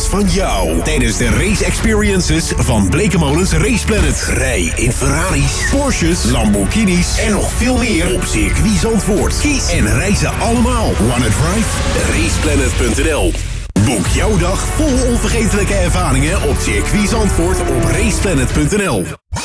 is van jou. Tijdens de race experiences van Blekemolens Race Planet. Rij in Ferraris, Porsches, Lamborghinis en nog veel meer op circuit Zandvoort. Kies en rij ze allemaal. Wanna drive? Raceplanet.nl. Boek jouw dag vol onvergetelijke ervaringen op circuit Zandvoort op raceplanet.nl.